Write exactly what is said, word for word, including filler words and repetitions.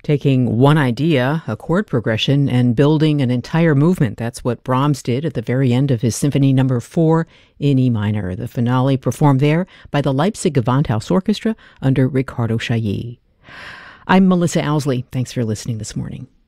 Taking one idea, a chord progression, and building an entire movement. That's what Brahms did at the very end of his Symphony Number four in E minor. The finale performed there by the Leipzig Gewandhaus Orchestra under Riccardo Chailly. I'm Melissa Owsley. Thanks for listening this morning.